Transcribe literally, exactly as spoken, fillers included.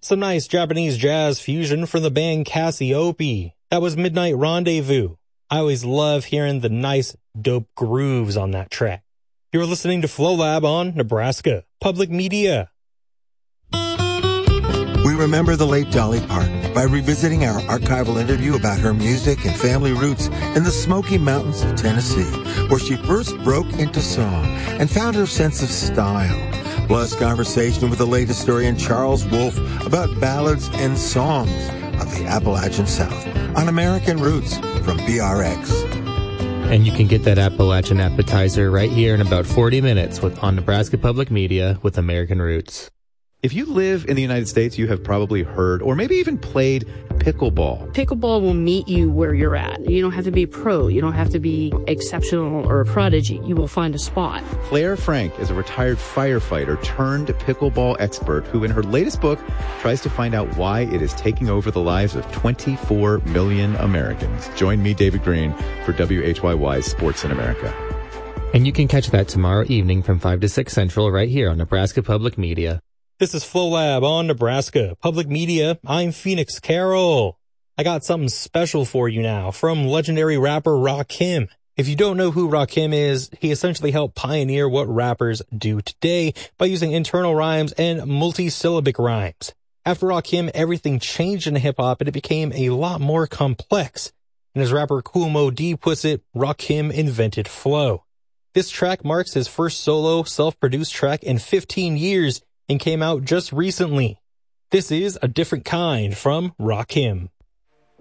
Some nice Japanese jazz fusion from the band Cassiope. That was Midnight Rendezvous. I always love hearing the nice, dope grooves on that track. You're listening to Flow Lab on Nebraska Public Media. We remember the late Dolly Parton by revisiting our archival interview about her music and family roots in the Smoky Mountains of Tennessee, where she first broke into song and found her sense of style. Plus, conversation with the late historian Charles Wolfe about ballads and songs of the Appalachian South on American Roots from B R X. And you can get that Appalachian appetizer right here in about forty minutes with on Nebraska Public Media with American Roots. If you live in the United States, you have probably heard or maybe even played pickleball. Pickleball will meet you where you're at. You don't have to be pro. You don't have to be exceptional or a prodigy. You will find a spot. Claire Frank is a retired firefighter turned pickleball expert who in her latest book tries to find out why it is taking over the lives of twenty-four million Americans. Join me, David Green, for W H Y Y's Sports in America. And you can catch that tomorrow evening from five to six Central right here on Nebraska Public Media. This is Flow Lab on Nebraska Public Media. I'm Phoenix Carroll. I got something special for you now from legendary rapper Rakim. If you don't know who Rakim is, he essentially helped pioneer what rappers do today by using internal rhymes and multi-syllabic rhymes. After Rakim, everything changed in hip-hop and it became a lot more complex. And as rapper Kool Moe Dee puts it, Rakim invented flow. This track marks his first solo self-produced track in fifteen years and came out just recently. This is A Different Kind from Rakim.